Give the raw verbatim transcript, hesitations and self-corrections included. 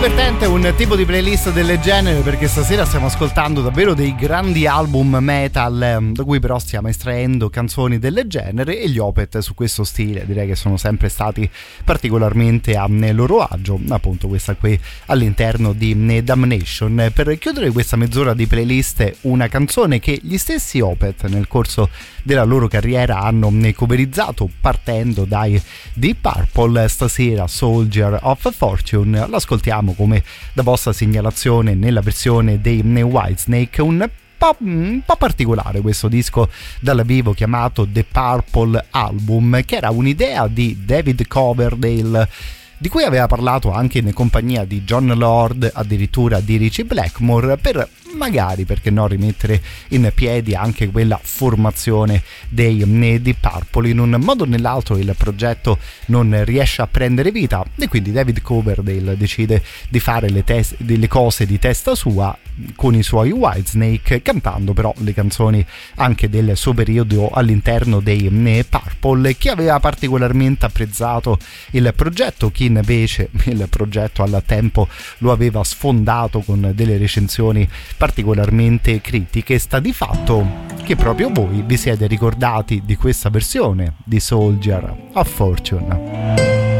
divertente un tipo di playlist del genere, perché stasera stiamo ascoltando davvero dei grandi album metal, da cui però stiamo estraendo canzoni del genere, e gli Opeth su questo stile direi che sono sempre stati particolarmente a loro agio, appunto questa qui all'interno di Damnation. Per chiudere questa mezz'ora di playlist, una canzone che gli stessi Opeth nel corso della loro carriera hanno coverizzato partendo dai Deep Purple. Stasera Soldier of Fortune l'ascoltiamo come da vostra segnalazione nella versione dei Whitesnake. Un po', un po' particolare questo disco dal vivo chiamato The Purple Album, che era un'idea di David Coverdale, di cui aveva parlato anche in compagnia di Jon Lord, addirittura di Ritchie Blackmore, per magari, perché no, rimettere in piedi anche quella formazione dei Deep Purple. In un modo o nell'altro il progetto non riesce a prendere vita e quindi David Coverdale decide di fare le, tes- le cose di testa sua con i suoi Whitesnake, cantando però le canzoni anche del suo periodo all'interno dei Purple. Chi aveva particolarmente apprezzato il progetto, chi invece il progetto al tempo lo aveva sfondato con delle recensioni particolarmente critiche. Sta di fatto che proprio voi vi siete ricordati di questa versione di Soldier of Fortune.